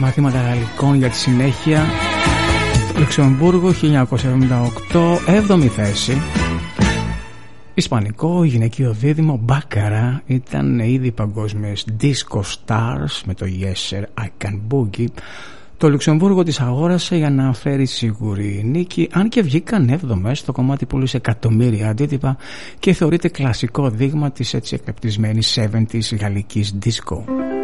μαθήματα γαλλικών για τη συνέχεια. Λουξεμβούργο 1978, 7η θέση. Ισπανικό γυναικείο δίδυμο Μπάκαρα ήταν ήδη παγκόσμιες disco stars με το Yes Sir I Can Boogie. Το Λουξεμβούργο τις αγόρασε για να φέρει σίγουρη νίκη, αν και βγήκαν 7ες, το κομμάτι πούλησε εκατομμύρια αντίτυπα και θεωρείται κλασικό δείγμα της έτσι εκπεπτυσμένης 70's γαλλικής disco.